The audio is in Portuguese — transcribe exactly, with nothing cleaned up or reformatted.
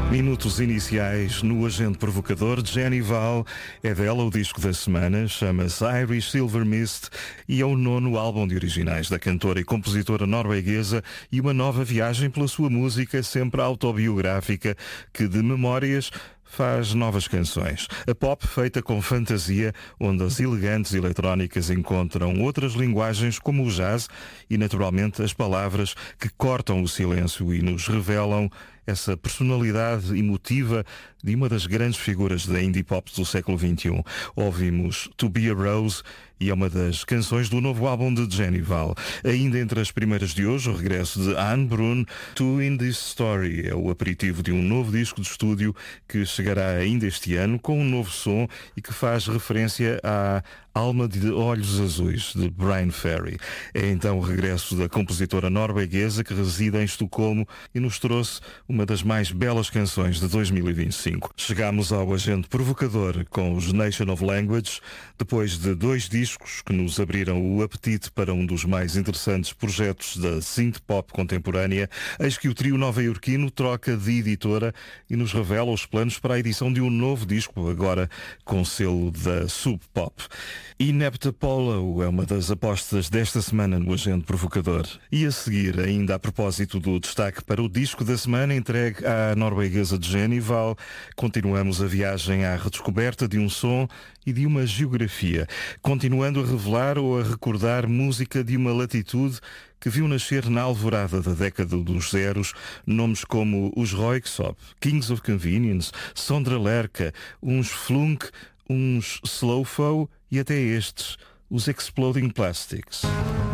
Minutos iniciais no Agente Provocador. Jenny Val é dela o disco da semana, chama-se Irish Silver Mist e é o nono álbum de originais da cantora e compositora norueguesa e uma nova viagem pela sua música sempre autobiográfica que de memórias faz novas canções. A pop feita com fantasia, onde as elegantes eletrónicas encontram outras linguagens como o jazz e naturalmente as palavras que cortam o silêncio e nos revelam essa personalidade emotiva de uma das grandes figuras da indie pop do século vinte e um. Ouvimos To Be a Rose e é uma das canções do novo álbum de Jenny Val. Ainda entre as primeiras de hoje, o regresso de Anne Brun, To In This Story. É o aperitivo de um novo disco de estúdio que chegará ainda este ano com um novo som e que faz referência à Alma de Olhos Azuis, de Brian Ferry. É então o regresso da compositora norueguesa que reside em Estocolmo e nos trouxe uma das mais belas canções de dois mil e vinte e cinco. Chegámos ao Agente Provocador com os Nation of Language, depois de dois discos que nos abriram o apetite para um dos mais interessantes projetos da synth pop contemporânea. Eis que o trio nova-iorquino troca de editora e nos revela os planos para a edição de um novo disco, agora com selo da Sub Pop. Inepta Polo é uma das apostas desta semana no Agente Provocador. E a seguir, ainda a propósito do destaque para o disco da semana entregue à norueguesa de Jenny Val, continuamos a viagem à redescoberta de um som e de uma geografia, continuando a revelar ou a recordar música de uma latitude que viu nascer na alvorada da década dos zeros nomes como os Röyksopp, Kings of Convenience, Sondre Lerche, uns Flunk, uns Slowfo e até estes, os Exploding Plastics.